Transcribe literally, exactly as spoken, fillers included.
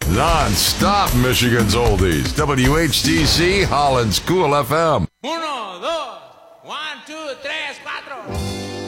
Non-stop Michigan's oldies. W H T C, Holland's Cool F M. Uno, dos, one, two, tres, cuatro.